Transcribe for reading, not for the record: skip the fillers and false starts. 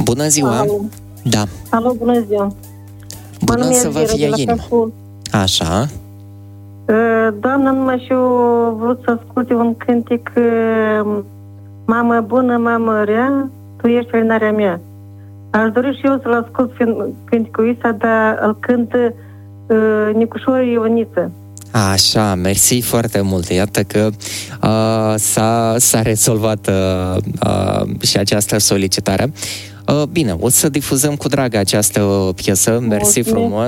Bună ziua! Alo. Da. Alo, bună ziua! Bună să vă fie inima! Așa. Doamna, numai și eu vrut să asculte un cântec, Mamă bună, mamă rea, tu ești felinarea mea. Aș dori și eu să-l ascult cântecul ăsta, dar îl cântă Nicușor Ioniță. Așa, mersi foarte mult. Iată că s-a rezolvat și această solicitare. Bine, o să difuzăm cu drag această piesă. Mersi frumos.